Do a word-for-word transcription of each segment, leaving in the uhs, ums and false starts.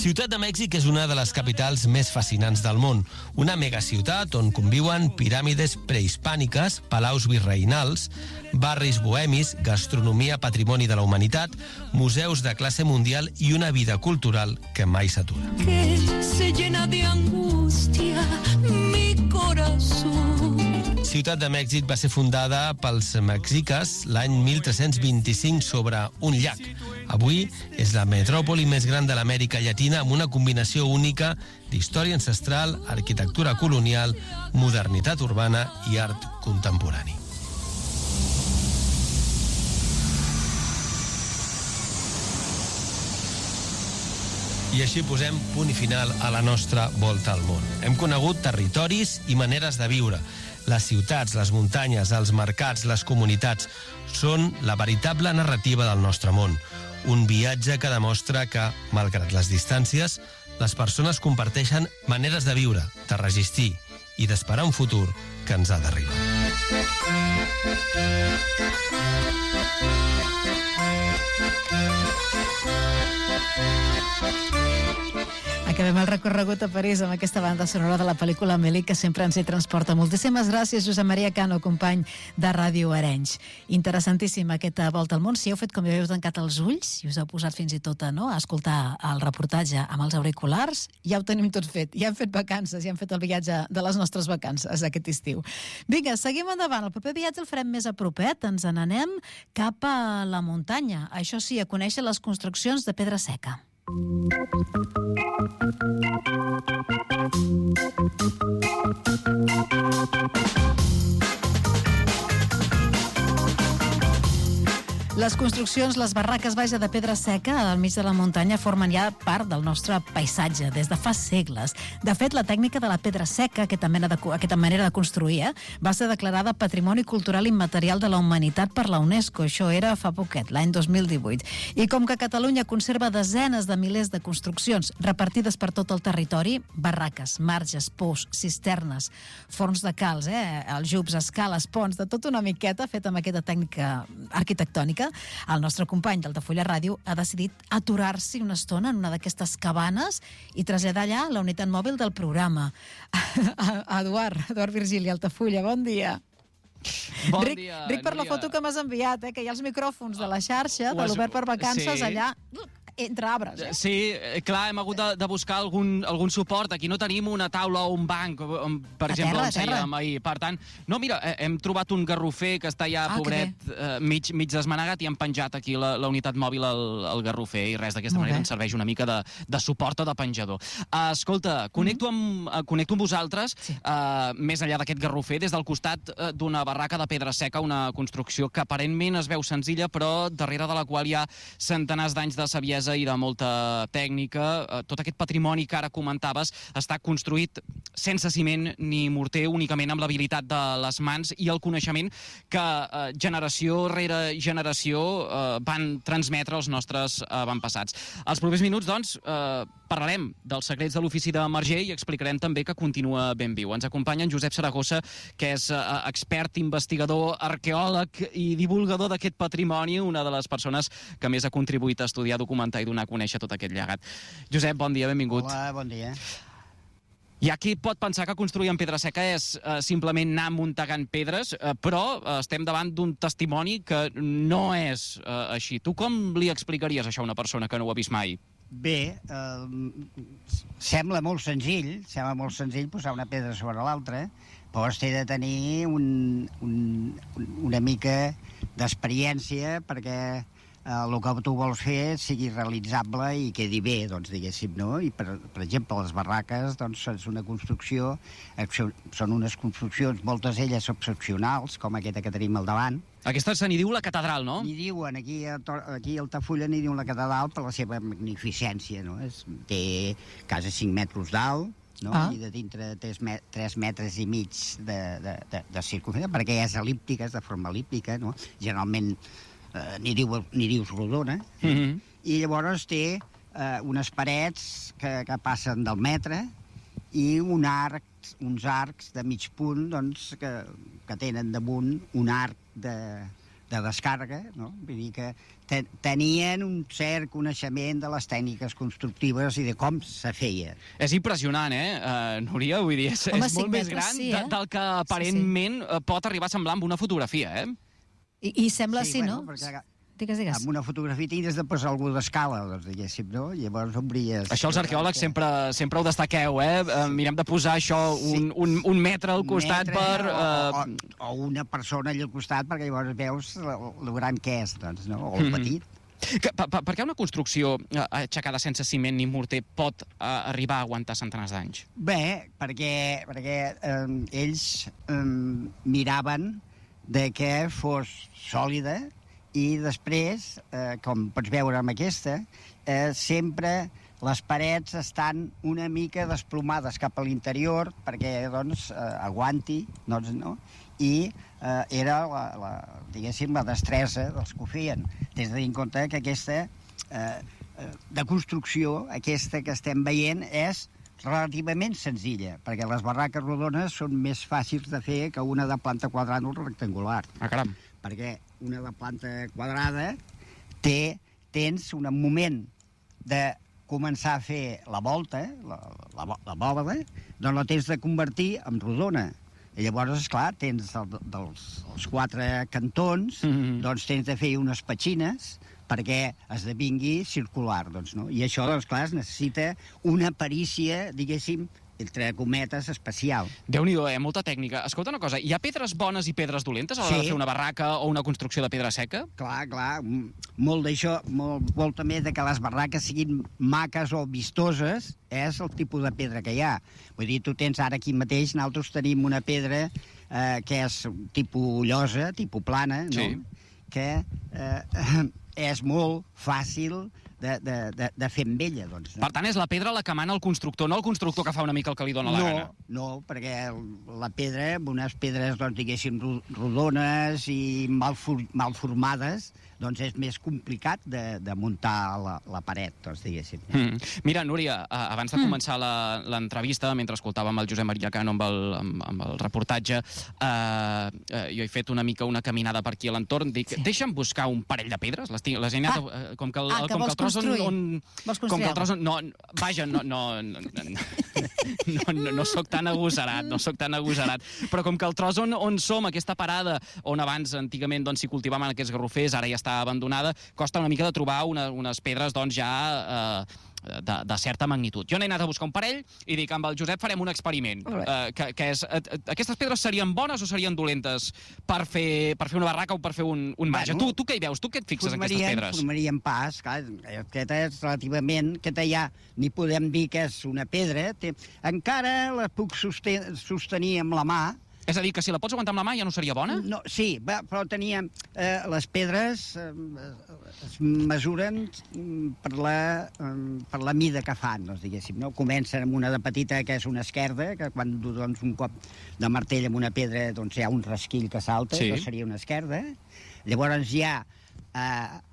Ciutat de Mèxic és una de les capitals més fascinants del món. Una megaciutat on conviuen piràmides prehispàniques, palaus virreinals, barris bohemis, gastronomia patrimoni de la humanitat, museus de classe mundial i una vida cultural que mai s'atura. Que se llena de angustia mi corazón. Ciutat de Mèxic va ser fundada pels mexiques l'any mil tres-cents vint-i-cinc sobre un llac. Avui és la metròpoli més gran de l'Amèrica Llatina amb una combinació única d'història ancestral, arquitectura colonial, modernitat urbana i art contemporani. I així posem punt i final a la nostra volta al món. Hem conegut territoris i maneres de viure. Les ciutats, les muntanyes, els mercats, les comunitats són la veritable narrativa del nostre món. Un viatge que demostra que, malgrat les distàncies, les persones comparteixen maneres de viure, de resistir i d'esperar un futur que ens ha d'arribar. Acabem el recorregut a París amb aquesta banda sonora de la pel·lícula Amélie, que sempre ens hi transporta. Moltíssimes gràcies, Josep Maria Cano, company de Ràdio Arenys. Interessantíssima aquesta volta al món. Si heu fet com jo, heu tancat els ulls i us heu posat fins i tot a, no, a escoltar el reportatge amb els auriculars, ja ho tenim tot fet. Ja hem fet vacances, ja hem fet el viatge de les nostres vacances aquest estiu. Vinga, seguim endavant. El proper viatge el farem més a propet. Ens n'anem cap a la muntanya. Això sí, a conèixer les construccions de pedra seca. Les construccions, les barraques, vaja, de pedra seca al mig de la muntanya formen ja part del nostre paisatge des de fa segles. De fet, la tècnica de la pedra seca, aquesta, mena de, aquesta manera de construir, eh, va ser declarada Patrimoni Cultural Immaterial de la Humanitat per la UNESCO. Això era fa poquet, l'any dos mil divuit. I com que Catalunya conserva desenes de milers de construccions repartides per tot el territori, barraques, marges, pous, cisternes, forns de calç, eh, aljubs, escales, ponts, de tota una miqueta fet amb aquesta tècnica arquitectònica, el nostre company d'Altafulla Ràdio ha decidit aturar-s'hi una estona en una d'aquestes cabanes i traslladar allà la unitat mòbil del programa. Eduard, Eduard Virgili, Altafulla, bon dia. Bon Ric, dia, Ric, per la foto que m'has enviat, eh, que hi ha els micròfons de la xarxa, de l'Obert per Vacances, sí. allà entre arbres, eh? Sí, clar, hem hagut de, de buscar algun, algun suport. Aquí no tenim una taula o un banc, on, per a exemple, terra, on sèiem ahir. Per tant, no, mira, hem trobat un garrofer que està ja, ah, pobret, eh, mig, mig desmanegat, i hem penjat aquí la, la unitat mòbil al, al garrofer, i res, d'aquesta manera ens serveix una mica de, de suport o de penjador. Uh, escolta, connecto amb, uh, connecto amb vosaltres, sí. uh, més enllà d'aquest garrofer, des del costat uh, d'una barraca de pedra seca, una construcció que aparentment es veu senzilla, però darrere de la qual hi ha centenars d'anys de saviesa i de molta tècnica. Tot aquest patrimoni que ara comentaves està construït sense ciment ni morter, únicament amb l'habilitat de les mans i el coneixement que eh, generació rere generació eh, van transmetre els nostres avantpassats. Els propers minuts, doncs, eh, parlarem dels secrets de l'ofici de Marger i explicarem també que continua ben viu. Ens acompanya en Josep Saragossa, que és eh, expert, investigador, arqueòleg i divulgador d'aquest patrimoni, una de les persones que més ha contribuït a estudiar, documentar i donar a conèixer tot aquest llegat. Josep, bon dia, benvingut. Hola, bon dia. Hi ha qui pot pensar que construir amb pedra seca és eh, simplement anar muntegant pedres, eh, però eh, estem davant d'un testimoni que no és eh, així. Tu com li explicaries això a una persona que no ho ha vist mai? Bé, eh, sembla molt senzill, sembla molt senzill posar una pedra sobre l'altra, però es té de tenir un, un, una mica d'experiència perquè el que tu vols fer sigui realitzable i quedi bé, doncs, diguéssim, no? I, per, per exemple, les barraques, doncs, és una construcció, són unes construccions, moltes d'elles excepcionals, com aquesta que tenim al davant. Aquesta se n'hi diu la catedral, no? N'hi diuen, aquí a, aquí a Altafulla n'hi diuen la catedral per la seva magnificència, no? És, té quasi cinc metres d'alt, no? Ah. I de dintre tres metres i mig de, de, de, de circunferència, perquè és el·líptica, és de forma el·líptica, no? Generalment Uh, n'hi diu, dius rodona, mm-hmm. I llavors té uh, unes parets que, que passen del metre i un arc, uns arcs de mig punt, doncs, que, que tenen damunt un arc de, de descàrrega, no? Vull dir que te, tenien un cert coneixement de les tècniques constructives i de com se feia. És impressionant, eh, uh, Núria? Vull dir, és, Home, és molt més gran sí, eh? eh? del que aparentment sí, sí. pot arribar a semblar amb una fotografia, eh? I, i sembla sí, sí, bueno, no? Perquè, digues, digues. amb una fotografia tingues de posar algú d'escala, doncs, diguéssim, no? Llavors obries... Això els arqueòlegs que... sempre, sempre ho destaqueu, eh? Sí. Mirem de posar això un, un, un metre al costat metre, per... O, Uh... o, o una persona allà al costat, perquè llavors veus el gran que és, doncs, no? O el Mm. petit. Que, per, per què una construcció uh, aixecada sense ciment ni morter pot uh, arribar a aguantar centenars d'anys? Bé, perquè, perquè eh, ells eh, miraven de que fos sòlida i després, eh, com pots veure amb aquesta, eh, sempre les parets estan una mica desplomades cap a l'interior perquè, doncs, eh, aguanti, doncs, no? I eh, era, la, la, diguéssim, la destresa dels que ho feien. Tens de tenir en compte que aquesta, eh, de construcció, aquesta que estem veient, és relativament senzilla, perquè les barraques rodones són més fàcils de fer que una de planta quadrada o rectangular. Ah, caram. Perquè una de planta quadrada té, tens un moment de començar a fer la volta, la, la, la bòbada, doncs la tens de convertir en rodona. I llavors, esclar, tens el, dels els quatre cantons, mm-hmm. doncs tens de fer unes petxines perquè esdevingui circular, doncs, no? I això, doncs, clar, es necessita una perícia, diguéssim, entre cometes, especial. Déu-n'hi-do, eh? Molta tècnica. Escolta una cosa, hi ha pedres bones i pedres dolentes a l'hora Sí. de fer una barraca o una construcció de pedra seca? Clar, clar, molt d'això, molt, molt també de que les barraques siguin maques o vistoses, és el tipus de pedra que hi ha. Vull dir, tu tens ara aquí mateix, nosaltres tenim una pedra eh, que és tipus llosa, tipus plana, no? Sí. Que eh, és molt fàcil de, de, de, de fer amb ella, doncs. No? Per tant, és la pedra la que mana el constructor, no el constructor que fa una mica el que li dóna la no, gana. No, perquè la pedra, unes pedres, doncs, diguéssim, rodones i mal, for, mal formades, doncs és més complicat de, de muntar la, la paret, doncs, diguéssim. Mm. Mira, Núria, abans de mm. començar l'entrevista, mentre escoltàvem el Josep Maria Cano amb el, amb, amb el reportatge, eh, eh, jo he fet una mica una caminada per aquí a l'entorn, dic, sí. deixa'm buscar un parell de pedres, les, tinc, les he anat, ah. com que el, ah, que com que el tros on, on... Com que el tros on... No, vaja, no, no, no, no, no, no soc tan agosarat, no soc tan agosarat, però com que el tros on, on som, aquesta parada, on abans, antigament, doncs, s'hi cultivaven aquests garrofers, ara ja està abandonada, costa una mica de trobar una, unes pedres, doncs, ja... Eh, De, de certa magnitud. Jo n'he anat a buscar un parell i dic, amb el Josep farem un experiment. Uh, que, que és, uh, aquestes pedres serien bones o serien dolentes per fer, per fer una barraca o per fer un, un marge? Bueno, tu, tu què hi veus? Tu què et fixes en aquestes pedres? Formarien pas, clar, aquesta és relativament, aquesta ja ni podem dir que és una pedra, té, encara la puc sosten, sostenir amb la mà. És a dir, que si la pots aguantar amb la mà ja no seria bona? No, sí, va, però tenia... Eh, les pedres eh, es mesuren per la, eh, per la mida que fan, doncs, diguéssim, no? Comencen amb una de petita, que és una esquerda, que quan du doncs, un cop de martell amb una pedra doncs, hi ha un rasquill que salta, sí. Que seria una esquerda. Llavors hi ha eh,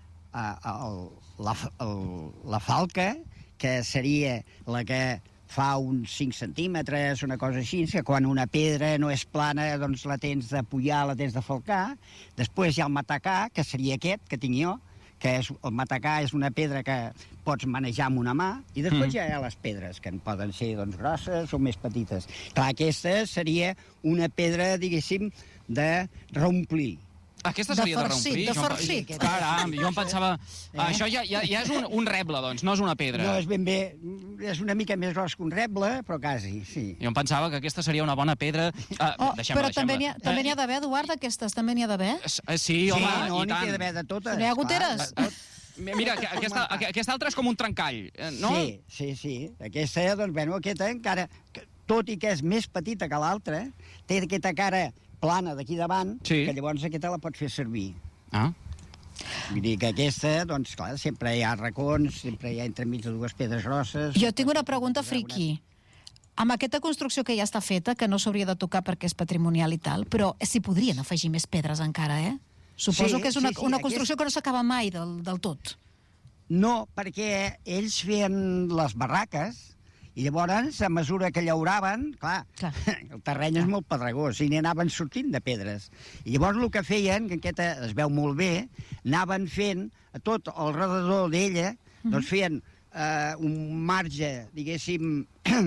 eh, el, la, el, la falca, que seria la que fa uns cinc centímetres, una cosa així, que quan una pedra no és plana, doncs la tens de pujar, la tens de falcar. Després hi ha el matacà, que seria aquest, que tinc jo, que és, el matacà és una pedra que pots manejar amb una mà, i després mm. ja hi ha les pedres, que en poden ser doncs, grosses o més petites. Clar, aquesta seria una pedra, diguéssim, de reomplir. Aquesta seria de, farcit, de farcit. Jo, caram, jo em pensava... Eh? Això ja, ja, ja és un, un reble, doncs, no és una pedra. No, és ben bé... És una mica més gros que un reble, però quasi, sí. Jo em pensava que aquesta seria una bona pedra... Uh, oh, però també n'hi ha, també n'hi ha eh, d'haver, Eduard, d'aquestes, també n'hi ha d'haver? Sí, home, sí, no, i tant. n'hi ha d'haver de totes. N'hi ha goteres? Clar, mira, aquesta, aquesta altra és com un trencall, no? Sí, sí, sí. Aquesta, doncs, bueno, aquesta encara... Tot i que és més petita que l'altra, té aquesta cara plana d'aquí davant, sí. Que llavors aquesta la pots fer servir. Ah. Vull dir que aquesta, doncs, clar, sempre hi ha racons, sempre hi ha entremig de dues pedres grosses... Jo tinc una pregunta friqui. Amb aquesta construcció que ja està feta, que no s'hauria de tocar perquè és patrimonial i tal, però s'hi podrien afegir més pedres encara, eh? Suposo sí, que és una, sí, sí, una construcció aquest... que no s'acaba mai del, del tot. No, perquè ells feien les barraques I llavors, a mesura que llauraven, clar, clar. el terreny és molt pedregós, i n'hi anaven sortint de pedres. I llavors el que feien, que aquesta es veu molt bé, anaven fent a tot al redador d'ella, mm-hmm. doncs feien eh, un marge, diguéssim,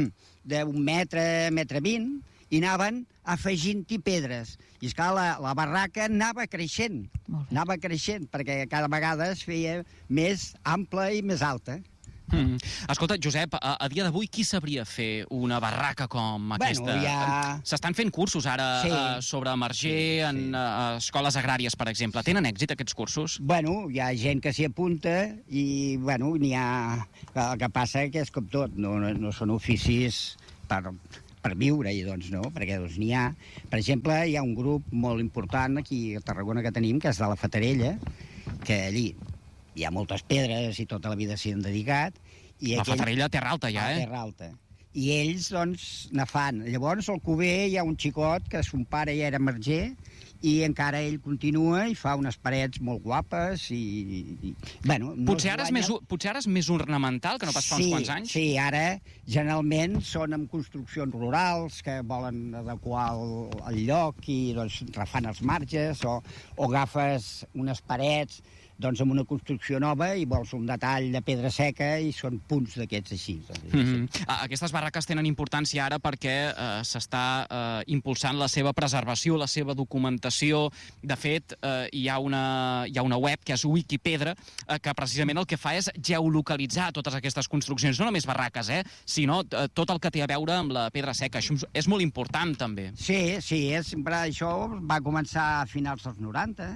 d'un metre, metre vint, i anaven afegint-hi pedres. I és clar, la, la barraca anava creixent, anava creixent, perquè cada vegada es feia més ampla i més alta. Mm. Escolta, Josep, a, a dia d'avui qui sabria fer una barraca com aquesta? Bueno, ja... S'estan fent cursos ara sí. uh, sobre emerger sí, en sí. Uh, escoles agràries, per exemple. Tenen èxit aquests cursos? Bueno, hi ha gent que s'hi apunta i, bueno, n'hi ha... El que passa que és com tot, no, no, no són oficis per... per viure, i doncs no, perquè doncs n'hi ha. Per exemple, hi ha un grup molt important aquí a Tarragona que tenim, que és de la Fatarella, que allí hi ha moltes pedres i tota la vida s'hi han dedicat. I la aquell... Fatarella a Terra Alta, ja, eh? A Terra Alta. I ells, doncs, ne fan. Llavors, al Cuber hi ha un xicot que son pare ja era emerger i encara ell continua i fa unes parets molt guapes i... i bueno, no potser, ara és més, potser ara és més ornamental que no pas fa sí, uns quants anys? Sí, ara generalment són amb construccions rurals que volen adequar el, el lloc i doncs refan els marges o, o agafes unes parets doncs amb una construcció nova i vols un detall de pedra seca i són punts d'aquests així. Mm-hmm. Aquestes barraques tenen importància ara perquè eh, s'està eh, impulsant la seva preservació, la seva documentació. De fet, eh, hi, ha una, hi ha una web que és Wikipedra, eh, que precisament el que fa és geolocalitzar totes aquestes construccions, no només barraques, eh, sinó eh, tot el que té a veure amb la pedra seca. Això és molt important, també. Sí, sí, és, sempre això va començar a finals dels noranta,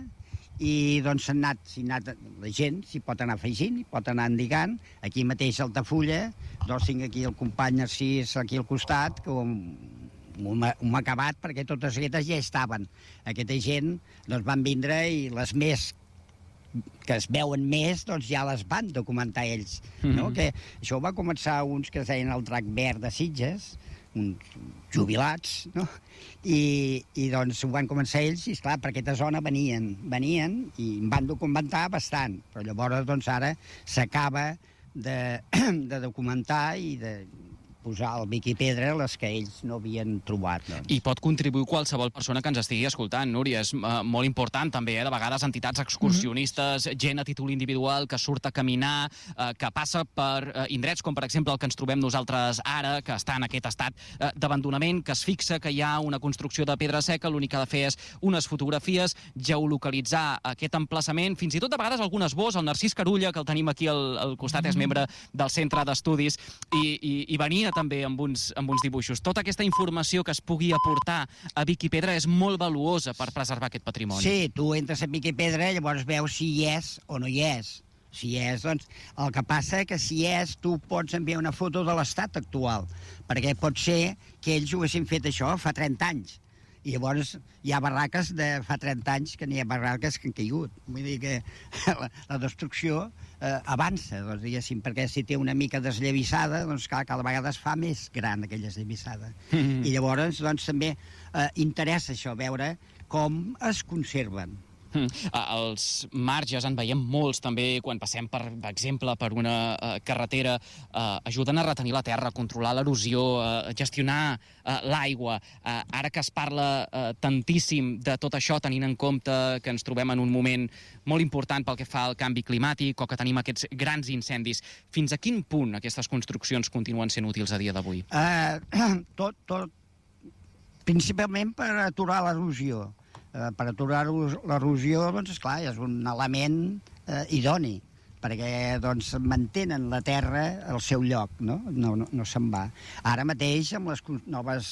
i doncs s'ha anat, anat, la gent s'hi pot anar afegint, hi pot anar endicant. Aquí mateix a Altafulla, doncs tinc aquí el company Narcís aquí al costat, que ho hem acabat perquè totes aquestes ja estaven. Aquesta gent doncs, van vindre i les més que es veuen més, doncs ja les van documentar ells. No? Mm-hmm. Que això va començar uns que es deien el Drac Verd de Sitges, uns jubilats, no? I, i doncs ho van començar ells i, esclar, per aquesta zona venien, venien i em van documentar bastant, però llavors doncs ara s'acaba de, de documentar i de posar al Wikipedra les que ells no havien trobat. Doncs. I pot contribuir qualsevol persona que ens estigui escoltant, Núria. És uh, molt important també, eh? De vegades entitats excursionistes, mm-hmm. gent a títol individual que surt a caminar, uh, que passa per uh, indrets com per exemple el que ens trobem nosaltres ara, que està en aquest estat uh, d'abandonament, que es fixa que hi ha una construcció de pedra seca, l'únic que ha de fer és unes fotografies, geolocalitzar aquest emplaçament, fins i tot a vegades algun esbós, el Narcís Carulla, que el tenim aquí al, al costat, mm-hmm. és membre del Centre d'Estudis, i, i, i venia també amb uns, amb uns dibuixos. Tota aquesta informació que es pugui aportar a Wikipedra és molt valuosa per preservar aquest patrimoni. Sí, tu entres a Wikipedra, llavors veus si hi és o no hi és. Si hi és, doncs, el que passa que si hi és, tu pots enviar una foto de l'estat actual, perquè pot ser que ells ho haguessin fet això fa trenta anys. I llavors hi ha barraques de fa trenta anys que n'hi ha barraques que han caigut. Vull dir que la, la destrucció eh, avança, doncs, diguéssim, perquè si té una mica desllavissada, doncs clar, cada vegada es fa més gran aquella desllavissada. Mm-hmm. I llavors doncs, també eh, interessa això, veure com es conserven. Mm. Els marges, en veiem molts també quan passem, per exemple, per una uh, carretera, uh, ajuden a retenir la terra, a controlar l'erosió, uh, a gestionar uh, l'aigua. Uh, ara que es parla uh, tantíssim de tot això, tenint en compte que ens trobem en un moment molt important pel que fa al canvi climàtic o que tenim aquests grans incendis, fins a quin punt aquestes construccions continuen sent útils a dia d'avui? Uh, tot, tot, principalment per aturar l'erosió. Uh, per aturar l'erosió, doncs, esclar, és un element uh, idoni, perquè doncs, mantenen la terra al seu lloc, no? No, no, no se'n va. Ara mateix, amb les noves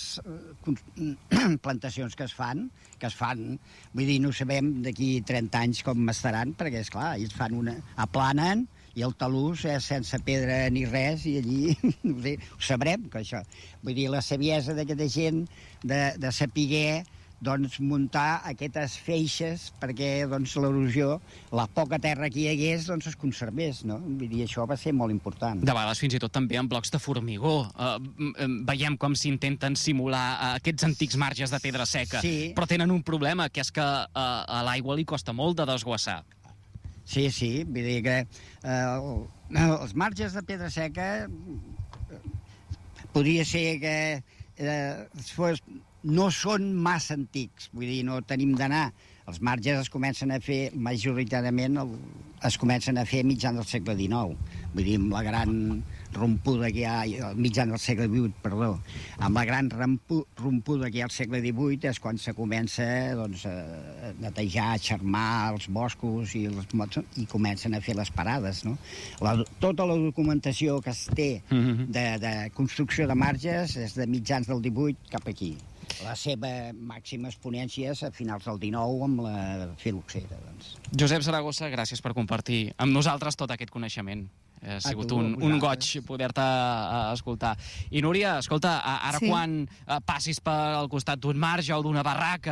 uh, plantacions que es fan, que es fan, vull dir, no sabem d'aquí trenta anys com estaran, perquè, esclar, ells fan una... aplanen, i el talús és sense pedra ni res, i allí, no sé, ho sabrem, que això... Vull dir, la saviesa d'aquesta gent de, de sapiguer doncs, muntar aquestes feixes perquè doncs, l'erosió, la poca terra que hi hagués, doncs, es conservés, no? Vull dir, això va ser molt important. De vegades, fins i tot, també en blocs de formigó. Uh, veiem com s'intenten simular uh, aquests antics marges de pedra seca, sí. Però tenen un problema, que és que uh, a l'aigua li costa molt de desguassar. Sí, sí, vull dir que uh, els marges de pedra seca podria ser que eh, fos, no són massa antics, vull dir, no tenim d'anar. Els marges es comencen a fer, majoritàriament, el, es comencen a fer mitjan del segle dinou. Vull dir, amb la gran rompuda que hi ha, mitjan del segle divuit, perdó, amb la gran rampu, rompuda que hi ha al segle divuit és quan se comença doncs, a netejar, a xarmar els boscos i, les motos, i comencen a fer les parades. No? La, tota la documentació que es té de, de construcció de marges és de mitjans del divuit cap aquí. La seva màxima exponència és a finals del dinou amb la filoxera. Doncs. Josep Saragossa, gràcies per compartir amb nosaltres tot aquest coneixement. Ha sigut tu, un, un goig poder-te uh, escoltar. I Núria, escolta, uh, ara Sí. quan uh, passis pel costat d'un marge o d'una barraca